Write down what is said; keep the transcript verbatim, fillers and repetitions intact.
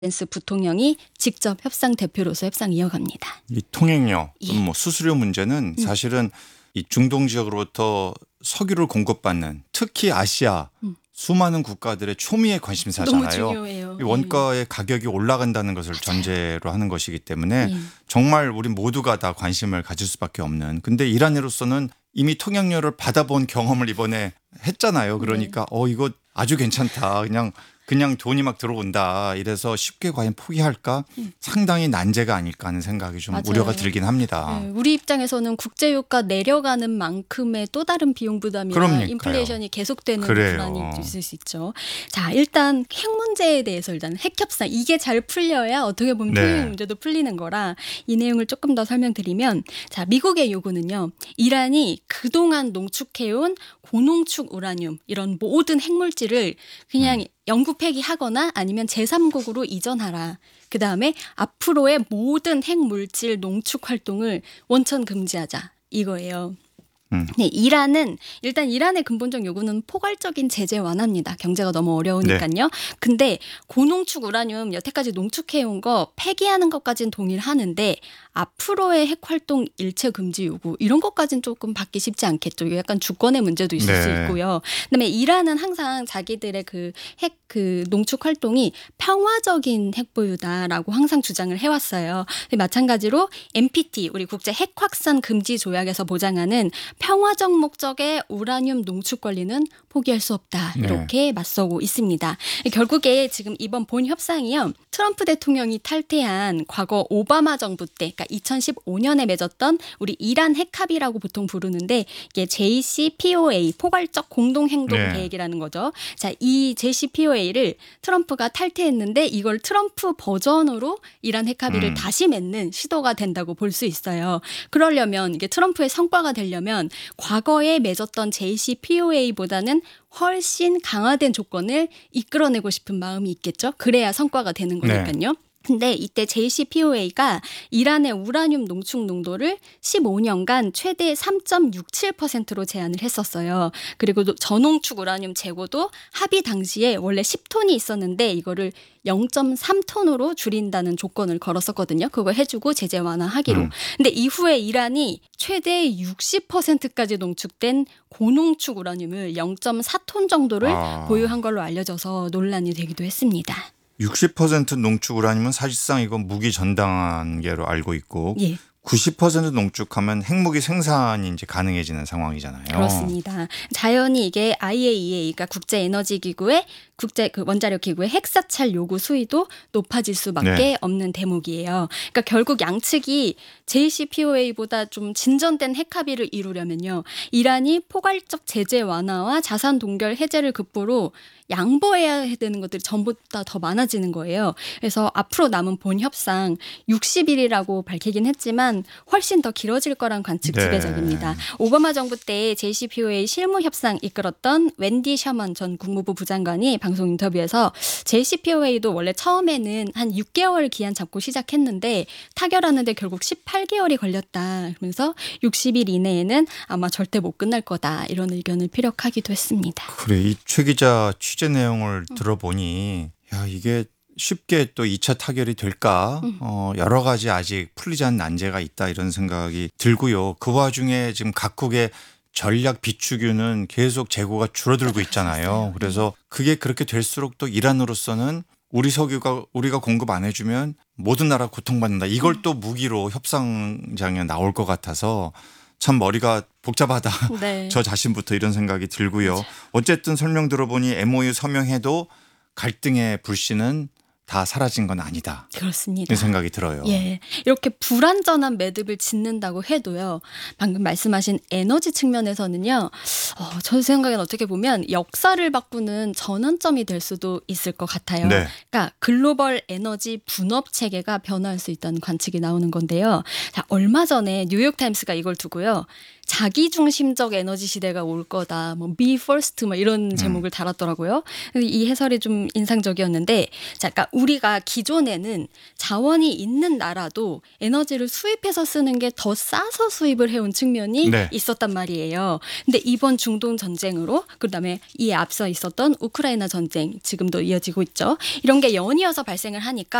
댄스 부통령이 직접 협상 대표로서 협상 이어갑니다. 이 통행료, 예. 뭐 수수료 문제는 음. 사실은 이 중동 지역으로부터 석유를 공급받는 특히 아시아 음. 수많은 국가들의 초미의 관심사잖아요. 너무 중요해요. 이 원가의 가격이 올라간다는 것을 맞아요. 전제로 하는 것이기 때문에 예. 정말 우리 모두가 다 관심을 가질 수밖에 없는. 근데 이란으로서는 이미 통행료를 받아본 경험을 이번에 했잖아요. 그러니까 네. 어 이거 아주 괜찮다. 그냥 그냥 돈이 막 들어온다. 이래서 쉽게 과연 포기할까? 음. 상당히 난제가 아닐까 하는 생각이 좀 맞아요. 우려가 들긴 합니다. 네, 우리 입장에서는 국제유가 내려가는 만큼의 또 다른 비용 부담이나 그러니까요. 인플레이션이 계속되는 그래요. 불안이 있을 수 있죠. 자, 일단 핵 문제에 대해서 일단 핵 협상 이게 잘 풀려야 어떻게 보면 네. 통일 문제도 풀리는 거라 이 내용을 조금 더 설명드리면, 자, 미국의 요구는요. 이란이 그동안 농축해온 고농축 우라늄 이런 모든 핵물질을 그냥 음. 영구 폐기하거나 아니면 제삼국으로 이전하라. 그다음에 앞으로의 모든 핵물질 농축 활동을 원천 금지하자. 이거예요. 음. 네, 이란은 일단 이란의 근본적 요구는 포괄적인 제재 완화입니다. 경제가 너무 어려우니까요. 네. 근데 고농축 우라늄 여태까지 농축해온 거 폐기하는 것까지는 동의를 하는데 앞으로의 핵 활동 일체 금지 요구 이런 것까지는 조금 받기 쉽지 않겠죠. 이게 약간 주권의 문제도 있을 네. 수 있고요. 그다음에 이란은 항상 자기들의 그 핵 그 농축 활동이 평화적인 핵 보유다라고 항상 주장을 해왔어요. 마찬가지로 엠피티 우리 국제 핵 확산 금지 조약에서 보장하는 평화적 목적의 우라늄 농축 권리는 포기할 수 없다. 이렇게 네. 맞서고 있습니다. 결국에 지금 이번 본 협상이요. 트럼프 대통령이 탈퇴한 과거 오바마 정부 때, 그러니까 이천십오 년에 맺었던 우리 이란 핵 합의라고 보통 부르는데 이게 제이씨피오에이 포괄적 공동행동 네. 계획이라는 거죠. 자, 이 제이씨피오에이를 트럼프가 탈퇴했는데 이걸 트럼프 버전으로 이란 핵 합의를 음. 다시 맺는 시도가 된다고 볼 수 있어요. 그러려면 이게 트럼프의 성과가 되려면 과거에 맺었던 제이씨피오에이보다는 훨씬 강화된 조건을 이끌어내고 싶은 마음이 있겠죠. 그래야 성과가 되는 거니까요. 네. 근데 이때 제이씨피오에이가 이란의 우라늄 농축 농도를 십오 년간 최대 삼 점 육칠 퍼센트로 제한을 했었어요. 그리고 저농축 우라늄 재고도 합의 당시에 원래 십 톤이 있었는데 이거를 영 점 삼 톤으로 줄인다는 조건을 걸었었거든요. 그거 해주고 제재 완화하기로. 음. 근데 이후에 이란이 최대 육십 퍼센트까지 농축된 고농축 우라늄을 영 점 사 톤 정도를 아. 보유한 걸로 알려져서 논란이 되기도 했습니다. 육십 퍼센트 농축 우라늄은 사실상 이건 무기 전 단계로 알고 있고 예. 구십 퍼센트 농축하면 핵무기 생산이 이제 가능해지는 상황이잖아요. 그렇습니다. 자연히 이게 아이에이이에이가 국제에너지기구의 국제 그 원자력 기구의 핵사찰 요구 수위도 높아질 수밖에 네. 없는 대목이에요. 그러니까 결국 양측이 제이씨피오에이보다 좀 진전된 핵 합의를 이루려면요, 이란이 포괄적 제재 완화와 자산 동결 해제를 급부로 양보해야 되는 것들이 전보다 더 많아지는 거예요. 그래서 앞으로 남은 본 협상 육십 일이라고 밝히긴 했지만 훨씬 더 길어질 거란 관측 네. 지배적입니다. 오바마 정부 때 제이씨피오에이 실무 협상 이끌었던 웬디 셔먼 전 국무부 부장관이 방송 인터뷰에서 제이씨피오에이도 원래 처음에는 한 육 개월 기한 잡고 시작했는데 타결하는데 결국 십팔 개월이 걸렸다. 그러면서 육십 일 이내에는 아마 절대 못 끝날 거다. 이런 의견을 피력하기도 했습니다. 그래, 이 최 기자 취재 내용을 음. 들어보니 야 이게 쉽게 또 이 차 타결이 될까? 음. 어, 여러 가지 아직 풀리지 않은 난제가 있다 이런 생각이 들고요. 그 와중에 지금 각국의 전략 비축유는 계속 재고가 줄어들고 있잖아요. 그래서 그게 그렇게 될수록 또 이란으로서는 우리 석유가 우리가 공급 안 해주면 모든 나라 고통받는다. 이걸 또 무기로 협상장에 나올 것 같아서 참 머리가 복잡하다. 네. 저 자신부터 이런 생각이 들고요. 맞아. 어쨌든 설명 들어보니 엠오유 서명해도 갈등의 불씨는 다 사라진 건 아니다. 그렇습니다. 이 생각이 들어요. 예, 이렇게 불완전한 매듭을 짓는다고 해도요. 방금 말씀하신 에너지 측면에서는요. 어, 저 생각엔 어떻게 보면 역사를 바꾸는 전환점이 될 수도 있을 것 같아요. 네. 그러니까 글로벌 에너지 분업 체계가 변화할 수 있다는 관측이 나오는 건데요. 자, 얼마 전에 뉴욕타임스가 이걸 두고요. 자기 중심적 에너지 시대가 올 거다. 뭐 be first 뭐 이런 제목을 달았더라고요. 그래서 이 해설이 좀 인상적이었는데, 자, 그러니까 우리가 기존에는 자원이 있는 나라도 에너지를 수입해서 쓰는 게 더 싸서 수입을 해온 측면이 네. 있었단 말이에요. 근데 이번 중동 전쟁으로, 그다음에 이에 앞서 있었던 우크라이나 전쟁, 지금도 이어지고 있죠. 이런 게 연이어서 발생을 하니까